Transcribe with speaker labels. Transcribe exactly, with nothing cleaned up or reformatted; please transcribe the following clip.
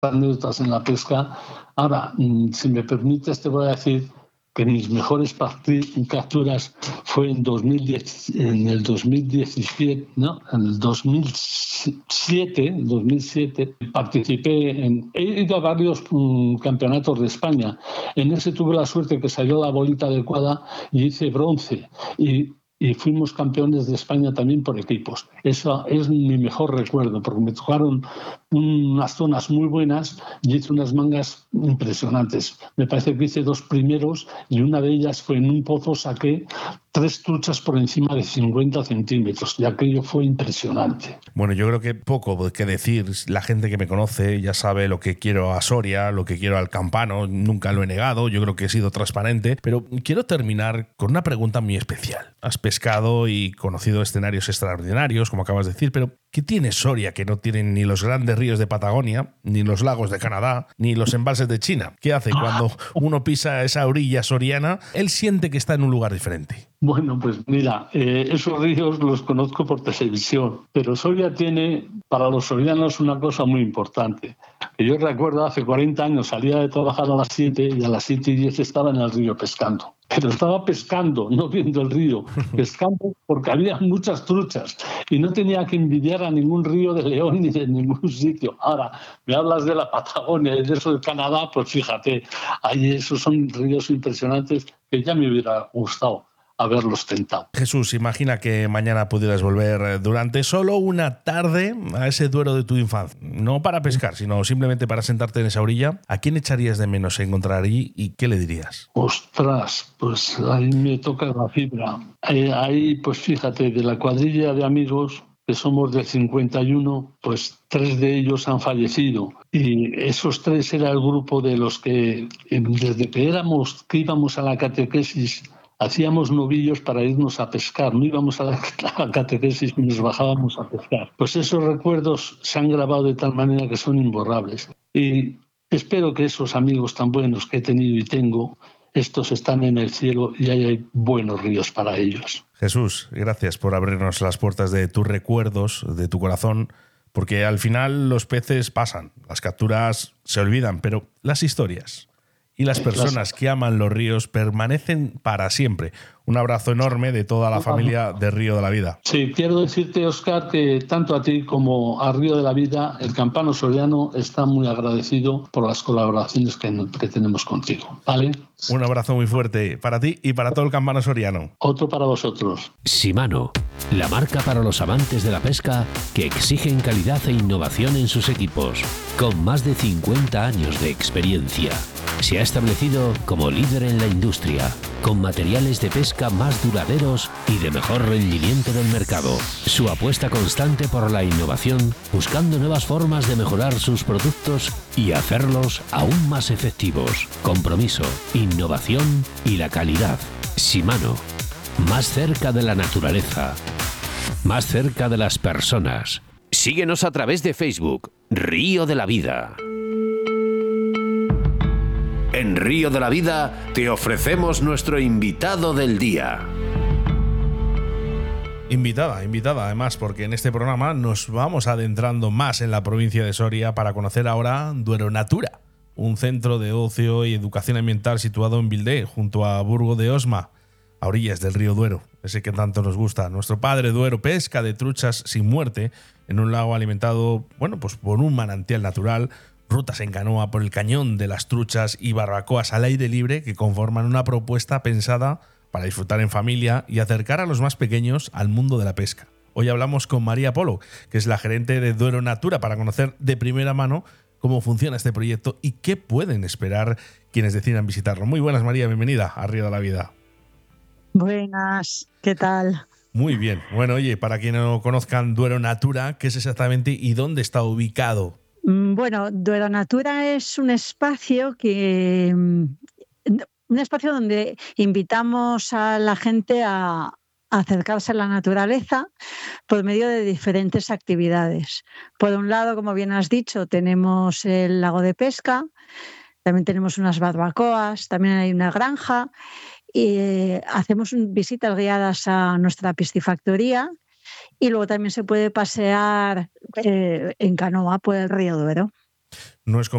Speaker 1: anécdotas en la pesca. Ahora, si me permites, te voy a decir que mis mejores capturas fue en, dos mil diez, en el dos mil diecisiete, ¿no? En el dos mil siete, dos mil siete participé en, he ido a varios um, campeonatos de España. En ese tuve la suerte que salió la bolita adecuada y hice bronce. Y Y fuimos campeones de España también por equipos. Eso es mi mejor recuerdo, porque me tocaron unas zonas muy buenas y hice unas mangas impresionantes. Me parece que hice dos primeros y una de ellas fue en un pozo, saqué tres truchas por encima de cincuenta centímetros y aquello fue impresionante.
Speaker 2: Bueno, yo creo que poco que decir. La gente que me conoce ya sabe lo que quiero a Soria, lo que quiero al Campano. Nunca lo he negado, yo creo que he sido transparente. Pero quiero terminar con una pregunta muy especial. Has pescado y conocido escenarios extraordinarios, como acabas de decir, pero ¿qué tiene Soria que no tienen ni los grandes ríos de Patagonia, ni los lagos de Canadá, ni los embalses de China? ¿Qué hace cuando uno pisa esa orilla soriana? Él siente que está en un lugar diferente.
Speaker 1: Bueno, pues mira, eh, esos ríos los conozco por televisión, pero Soria tiene para los sorianos una cosa muy importante. Que yo recuerdo hace cuarenta años salía de trabajar a las siete y a las siete y diez estaba en el río pescando. Pero estaba pescando, no viendo el río, pescando porque había muchas truchas y no tenía que envidiar a ningún río de León ni de ningún sitio. Ahora, me hablas de la Patagonia y de eso de Canadá, pues fíjate, ahí esos son ríos impresionantes que ya me hubiera gustado haberlos tentado.
Speaker 2: Jesús, imagina que mañana pudieras volver durante solo una tarde a ese Duero de tu infancia. No para pescar, sino simplemente para sentarte en esa orilla. ¿A quién echarías de menos encontrar allí y qué le dirías?
Speaker 1: Ostras, pues ahí me toca la fibra. Ahí, ahí pues fíjate, de la cuadrilla de amigos que somos de cincuenta y uno, pues tres de ellos han fallecido. Y esos tres era el grupo de los que desde que éramos, que íbamos a la catequesis, hacíamos novillos para irnos a pescar, no íbamos a la, a la catequesis y nos bajábamos a pescar. Pues esos recuerdos se han grabado de tal manera que son imborrables. Y espero que esos amigos tan buenos que he tenido y tengo, estos están en el cielo y hay buenos ríos para ellos.
Speaker 2: Jesús, gracias por abrirnos las puertas de tus recuerdos, de tu corazón, porque al final los peces pasan, las capturas se olvidan, pero las historias y las personas que aman los ríos permanecen para siempre. Un abrazo enorme de toda la familia de Río de la Vida.
Speaker 1: Sí, quiero decirte, Óscar, que tanto a ti como a Río de la Vida, el Campano Soriano está muy agradecido por las colaboraciones que, que tenemos contigo. ¿Vale?
Speaker 2: Un abrazo muy fuerte para ti y para todo el Campano Soriano.
Speaker 1: Otro para vosotros.
Speaker 3: Shimano, la marca para los amantes de la pesca que exigen calidad e innovación en sus equipos. Con más de cincuenta años de experiencia, se ha establecido como líder en la industria, con materiales de pesca más duraderos y de mejor rendimiento del mercado. Su apuesta constante por la innovación, buscando nuevas formas de mejorar sus productos y hacerlos aún más efectivos. Compromiso, innovación y la calidad. Shimano, más cerca de la naturaleza, más cerca de las personas. Síguenos a través de Facebook, Río de la Vida. En Río de la Vida te ofrecemos nuestro invitado del día.
Speaker 2: Invitada, invitada además, porque en este programa nos vamos adentrando más en la provincia de Soria para conocer ahora Duero Natura, un centro de ocio y educación ambiental situado en Vildé, junto a Burgo de Osma, a orillas del río Duero, ese que tanto nos gusta. Nuestro padre Duero pesca de truchas sin muerte en un lago alimentado, bueno, pues por un manantial natural, rutas en canoa por el cañón de las truchas y barbacoas al aire libre que conforman una propuesta pensada para disfrutar en familia y acercar a los más pequeños al mundo de la pesca. Hoy hablamos con María Polo, que es la gerente de Duero Natura, para conocer de primera mano cómo funciona este proyecto y qué pueden esperar quienes decidan visitarlo. Muy buenas, María, bienvenida a Río de la Vida.
Speaker 4: Buenas, ¿qué tal?
Speaker 2: Muy bien. Bueno, oye, para quienes no conozcan Duero Natura, ¿qué es exactamente y dónde está ubicado?
Speaker 4: Bueno, Duero Natura es un espacio que un espacio donde invitamos a la gente a, a acercarse a la naturaleza por medio de diferentes actividades. Por un lado, como bien has dicho, tenemos el lago de pesca, también tenemos unas barbacoas, también hay una granja y eh, hacemos visitas guiadas a nuestra piscifactoría. Y luego también se puede pasear eh, en canoa por el río Duero.
Speaker 2: no es